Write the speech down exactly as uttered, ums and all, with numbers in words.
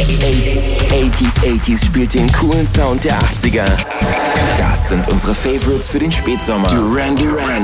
achtziger achtziger spielt den coolen Sound der achtziger. Das sind unsere Favorites für den Spätsommer. Duran Duran,